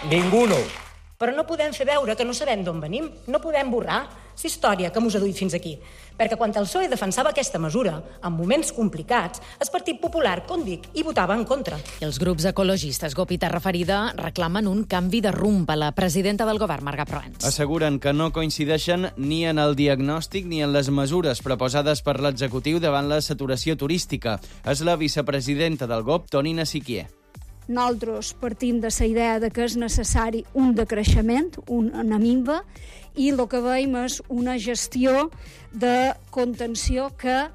Ninguno. Però no podem fer veure que no sabem d'on venim. No podem borrar la història que mos ha duit fins aquí. Perquè quan el PSOE defensava aquesta mesura, en moments complicats, el Partit Popular, com dic, hi votava en contra. I els grups ecologistes, Gopi Terra Ferida, reclamen un canvi de rumb a la presidenta del govern, Marga Proens. Asseguren que no coincideixen ni en el diagnòstic ni en les mesures proposades per l'executiu davant la saturació turística. És la vicepresidenta del GOP, Tonina Siquier. Nosaltres partim de la idea de que és necessari un decreixement, una minva, i el que veiem és una gestió de contenció que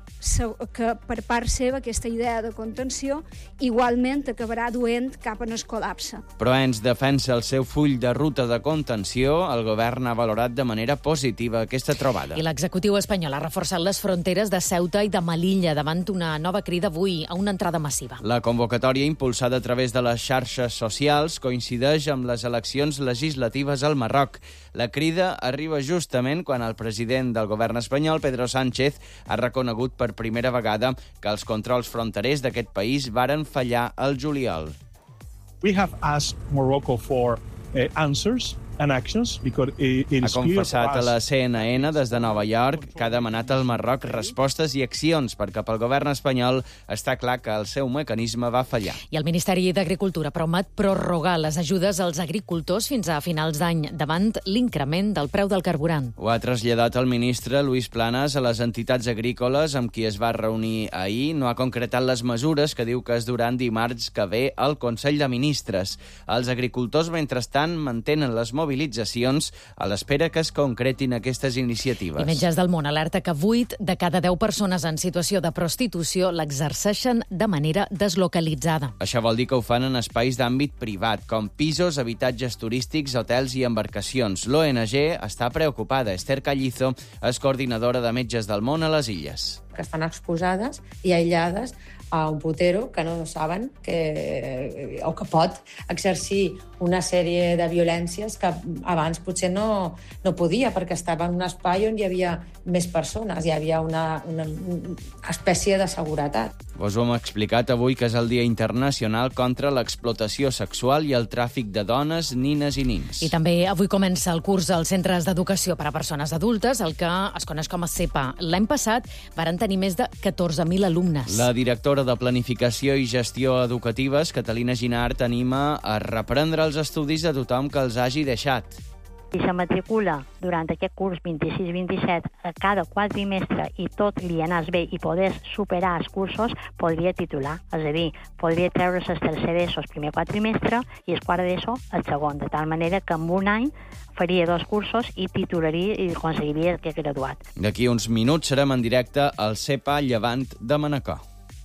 per part seva aquesta idea de contenció igualment acabarà duent cap en el col·lapse. Proens defensa el seu full de ruta de contenció. El govern ha valorat de manera positiva aquesta trobada. I l'executiu espanyol ha reforçat les fronteres de Ceuta i de Melilla davant una nova crida avui a una entrada massiva. La convocatòria, impulsada a través de les xarxes socials, coincideix amb les eleccions legislatives al Marroc. La crida arriba justament quan el president del govern espanyol, Pedro Sánchez, ha reconegut per primera vegada que els controls fronterers d'aquest país varen fallar al juliol. We have asked Morocco for answers and actions because it is ha confessat a la CNN des de Nova York que ha demanat al Marroc respostes i accions perquè pel govern espanyol està clar que el seu mecanisme va fallar. I el Ministeri d'Agricultura promet prorrogar les ajudes als agricultors fins a finals d'any davant l'increment del preu del carburant. Ho ha traslladat el ministre Luis Planas a les entitats agrícoles amb qui es va reunir ahir. No ha concretat les mesures que diu que es duran dimarts que ve al Consell de Ministres. Els agricultors, mentrestant, mantenen les mobilitzacions a l'espera que es concretin aquestes iniciatives. I Metges del Món alerta que 8 de cada 10 persones en situació de prostitució l'exerceixen de manera deslocalitzada. Això vol dir que ho fan en espais d'àmbit privat, com pisos, habitatges turístics, hotels i embarcacions. L'ONG està preocupada. Esther Callizo és coordinadora de Metges del Món a les Illes. Que estan exposades i aïllades a un putero que no saben o que pot exercir una sèrie de violències que abans potser no podia, perquè estava en un espai on hi havia més persones, hi havia una espècie de seguretat. Us ho hem explicat avui que és el Dia Internacional contra l'explotació sexual i el tràfic de dones, nines i nins. I també avui comença el curs als centres d'educació per a persones adultes, el que es coneix com a CEPA. L'any passat varen tenir més de 14.000 alumnes. La directora de Planificació i Gestió Educatives, Catalina Ginart, anima a reprendre els estudis de tothom que els hagi deixat. Si se matricula durant aquest curs 26-27 a cada quadrimestre i tot li anés bé i podés superar els cursos, podria titular. És a dir, podria treure les terceres el primer quadrimestre i el quart d'ESO el segon, de tal manera que en un any faria 2 cursos i titularia i aconseguiria aquest graduat. D'aquí uns minuts serem en directe al CEPA Llevant de Manacor.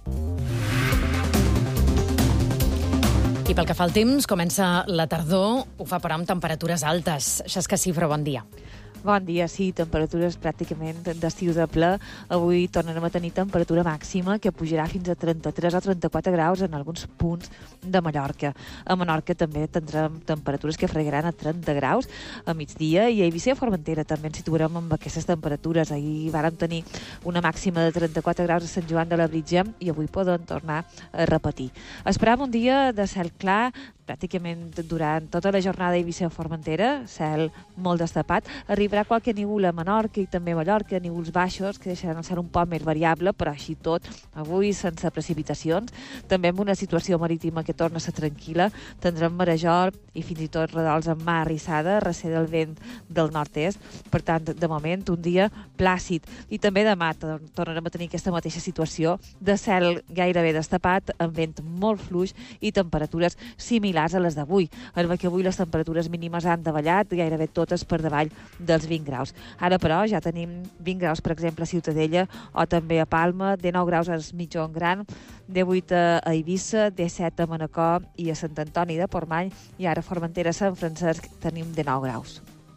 I pel que fa al temps, comença la tardor, ho fa però amb temperatures altes. Xesca Cifra, bon dia. Bon dia, sí, temperatures pràcticament d'estiu de ple. Avui tornarem a tenir temperatura màxima que pujarà fins a 33 o 34 graus en alguns punts de Mallorca. A Menorca també tindrem temperatures que fregaran a 30 graus a migdia i a Eivissa i a Formentera també ens situarem amb aquestes temperatures. Ahir vàrem tenir una màxima de 34 graus a Sant Joan de Labritja i avui poden tornar a repetir. Esperam un dia de cel clar, pràcticament durant tota la jornada a Eivissa i a Formentera, cel molt destapat. Arribarà qualque nígol a Menorca i també a Mallorca, nígols baixos, que deixaran el cel un poc més variable, però així tot, avui sense precipitacions. També amb una situació marítima que torna a ser tranquil·la. Tindrem marejol i fins i tot redols amb mar arrissada, recer del vent del nord-est. Per tant, de moment, un dia plàcid. I també demà tornarem a tenir aquesta mateixa situació de cel gairebé destapat, amb vent molt fluix i temperatures similars a les d'avui. Que avui les temperatures mínimes han davallat, gairebé totes per davall dels 20 graus. Ara, però, ja tenim 20 graus, per exemple, a Ciutadella o també a Palma, 19 graus a Mitjón Gran, 18 a Eivissa, 17 a Manacor i a Sant Antoni de Portmany, i ara a Formentera, Sant Francesc, tenim 19 graus.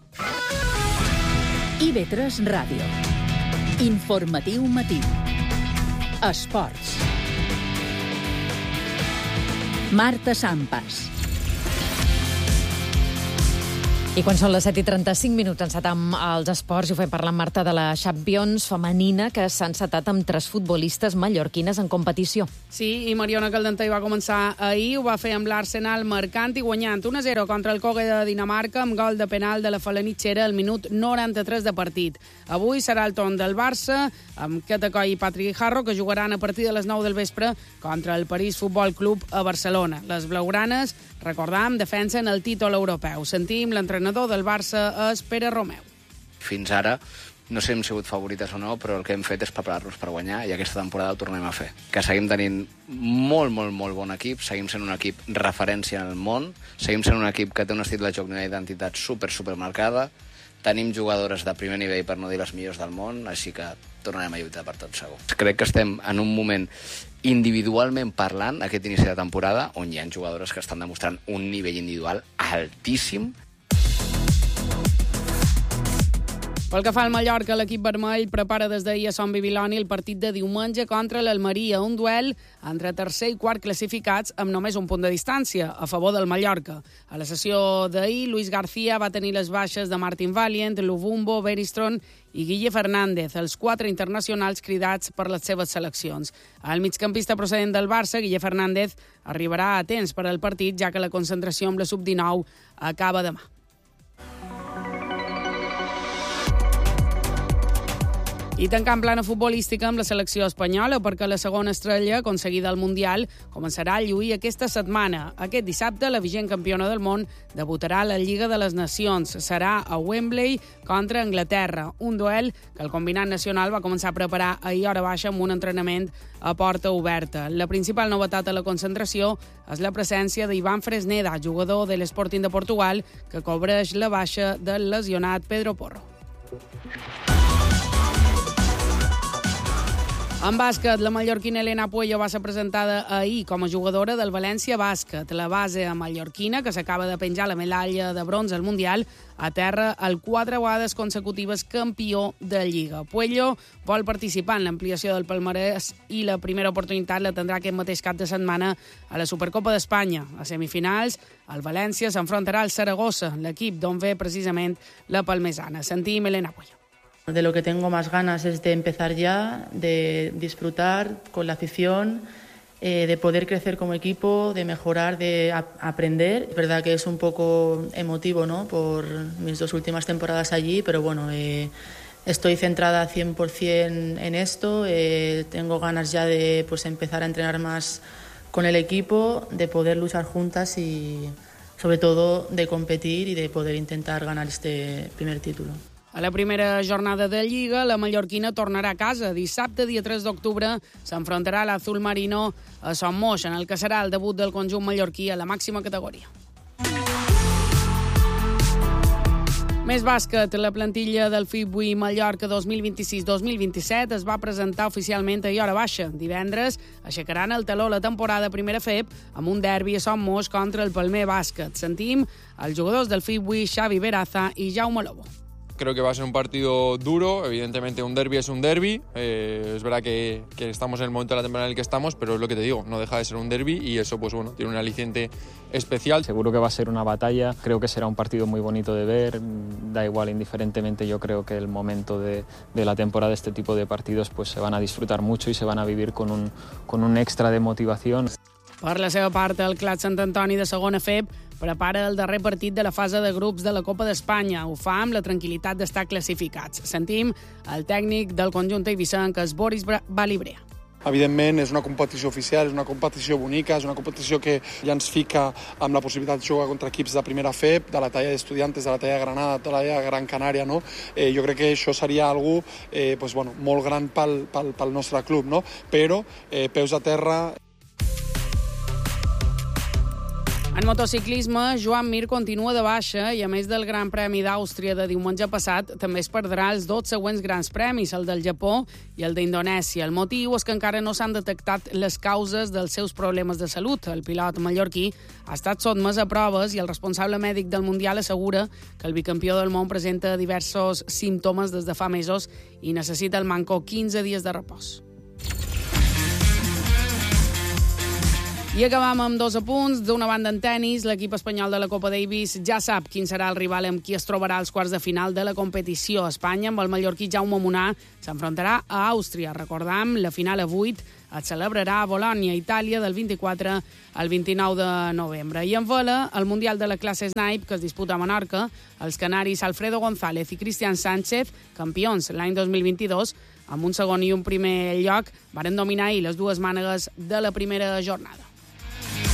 IB3 Ràdio. Informatiu matí. Esports. Marta Sampas. I quan són les 7:35, encetam els esports i ho fem parlar amb Marta de la Champions femenina, que s'ha encetat amb 3 futbolistes mallorquines en competició. Sí, i Mariona Caldentey va començar ahir, ho va fer amb l'Arsenal marcant i guanyant 1-0 contra el Køge de Dinamarca amb gol de penal de la felanitxera al minut 93 de partit. Avui serà el torn del Barça, amb Catacoll i Patrick Harro, que jugaran a partir de les 9 del vespre contra el París Futbol Club a Barcelona. Les blaugranes, recordam, defensen el títol europeu. Sentim l'entrenador del Barça és Pere Romeu. Fins ara no sé si hem sigut favorites o no, però el que hem fet és preparar-nos per guanyar i aquesta temporada ho tornem a fer. Que seguim tenint molt bon equip, seguim sent un equip referència en el món, seguim sent un equip que té un estil de joc i una identitat supermarcada, tenim jugadores de primer nivell, per no dir les millors del món, així que tornarem a lluitar per tot segur. Crec que estem en un moment individualment parlant, aquest inici de temporada, on hi ha jugadores que estan demostrant un nivell individual altíssim. Pel que fa al Mallorca, l'equip vermell prepara des d'ahir a Sant Bibiloni el partit de diumenge contra l'Almeria, un duel entre tercer i quart classificats amb només un punt de distància, a favor del Mallorca. A la sessió d'ahir, Luis García va tenir les baixes de Martin Valiant, Luvumbo, Beristron i Guille Fernández, els 4 internacionals cridats per les seves seleccions. El migcampista procedent del Barça, Guille Fernández, arribarà a temps per al partit, ja que la concentració amb la sub-19 acaba demà. I tancant plana futbolística amb la selecció espanyola, perquè la segona estrella aconseguida al Mundial començarà a lluir aquesta setmana. Aquest dissabte, la vigent campiona del món debutarà a la Lliga de les Nacions. Serà a Wembley contra Anglaterra, un duel que el combinat nacional va començar a preparar ahir hora baixa amb un entrenament a porta oberta. La principal novetat a la concentració és la presència d'Ivan Fresneda, jugador de l'Sporting de Portugal, que cobreix la baixa del lesionat Pedro Porro. En bàsquet, la mallorquina Elena Puello va ser presentada ahir com a jugadora del València Bàsquet. La base mallorquina, que s'acaba de penjar la medalla de bronze al Mundial, aterra el 4 vegades consecutives campió de Lliga. Puello vol participar en l'ampliació del palmarès i la primera oportunitat la tindrà aquest mateix cap de setmana a la Supercopa d'Espanya. A semifinals, el València s'enfrontarà al Saragossa, l'equip d'on ve precisament la palmesana. Sentim Elena Puello. De lo que tengo más ganas es de empezar ya, de disfrutar con la afición, de poder crecer como equipo, de mejorar, de aprender. Es verdad que es un poco emotivo, ¿no?, por mis 2 últimas temporadas allí, pero bueno, estoy centrada 100% en esto. Tengo ganas ya de empezar a entrenar más con el equipo, de poder luchar juntas y sobre todo de competir y de poder intentar ganar este primer título. A la primera jornada de Lliga, la mallorquina tornarà a casa. Dissabte, dia 3 d'octubre, s'enfrontarà a l'Azul Marino a Son Moix, en el que serà el debut del conjunt mallorquí a la màxima categoria. Més bàsquet, la plantilla del FIBUI Mallorca 2026-2027 es va presentar oficialment ahir hora baixa. Divendres aixecaran el taló la temporada primera FEB amb un derbi a Son Moix contra el Palmer Bàsquet. Sentim els jugadors del FIBUI, Xavi Beraza i Jaume Lobo. Creo que va a ser un partido duro, evidentemente un derbi es un derbi, es verdad que estamos en el momento de la temporada en el que estamos, pero es lo que te digo, no deja de ser un derbi y eso pues bueno, tiene un aliciente especial. Seguro que va a ser una batalla, creo que será un partido muy bonito de ver, da igual indiferentemente, yo creo que el momento de la temporada, este tipo de partidos pues se van a disfrutar mucho y se van a vivir con un extra de motivación. Per la seva part, el Clat Sant Antoni de segona FEB prepara el darrer partit de la fase de grups de la Copa d'Espanya. Ho fa amb la tranquil·litat d'estar classificats. Sentim el tècnic del conjunt eivissenc, que és Boris Balibrea. Evidentment, és una competició oficial, és una competició bonica, és una competició que ja ens fica amb la possibilitat de jugar contra equips de primera FEB, de la talla d'Estudiantes, de la talla de Granada, de la talla de Gran Canària, no? Jo crec que això seria algo molt gran pel nostre club, no? Però peus a terra. En motociclisme, Joan Mir continua de baixa i, a més del Gran Premi d'Àustria de diumenge passat, també es perdrà els 2 següents grans premis, el del Japó i el d'Indonèsia. El motiu és que encara no s'han detectat les causes dels seus problemes de salut. El pilot mallorquí ha estat sotmès a proves i el responsable mèdic del Mundial assegura que el bicampió del món presenta diversos símptomes des de fa mesos i necessita al manco 15 dies de repòs. I acabam amb 2 apunts. D'una banda en tennis, l'equip espanyol de la Copa Davis ja sap quin serà el rival amb qui es trobarà als quarts de final de la competició. Espanya, amb el mallorquí Jaume Munar, s'enfrontarà a Àustria. Recordam, la final a 8 es celebrarà a Bolònia, Itàlia, del 24 al 29 de novembre. I en vela, el Mundial de la classe Snipe, que es disputa a Menorca, els canaris Alfredo González i Cristian Sánchez, campions l'any 2022, amb un segon i un primer lloc, varen dominar ahir les dues mànegues de la primera jornada.